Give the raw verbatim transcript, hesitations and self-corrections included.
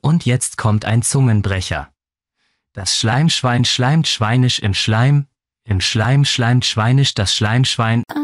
und jetzt kommt ein Zungenbrecher. Das Schleimschwein schleimt schweinisch im Schleim, im Schleim schleimt schweinisch das Schleimschwein.